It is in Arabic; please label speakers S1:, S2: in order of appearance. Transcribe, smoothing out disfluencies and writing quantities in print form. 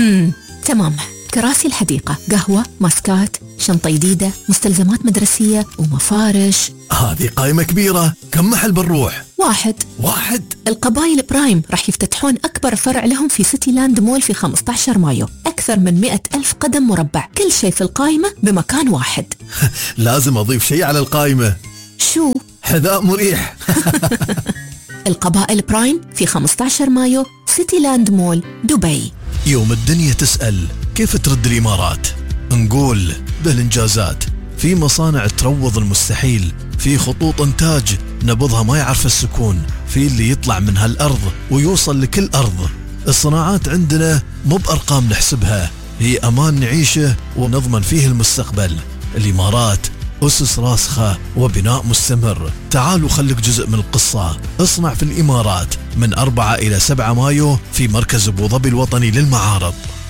S1: تمام. كراسي الحديقة، قهوة، ماسكات، شنطة جديدة، مستلزمات مدرسية ومفارش.
S2: هذه قائمة كبيرة، كم محل بنروح؟
S1: واحد. القبائل برايم راح يفتتحون أكبر فرع لهم في سيتي لاند مول في 15 مايو. أكثر من 100,000 قدم مربع، كل شيء في القائمة بمكان واحد.
S2: لازم أضيف شيء على القائمة.
S1: شو؟
S2: حذاء مريح.
S1: القبائل برايم في 15 مايو، سيتي لاند مول، دبي.
S2: يوم الدنيا تسأل كيف ترد الإمارات، نقول بالإنجازات. في مصانع تروض المستحيل، في خطوط إنتاج نبضها ما يعرف السكون، في اللي يطلع من هالأرض ويوصل لكل أرض. الصناعات عندنا مو بأرقام نحسبها، هي أمان نعيشه ونضمن فيه المستقبل. الإمارات أسس راسخة وبناء مستمر. تعالوا خليك جزء من القصة. اصنع في الإمارات من 4 إلى 7 مايو في مركز أبو ظبي الوطني للمعارض.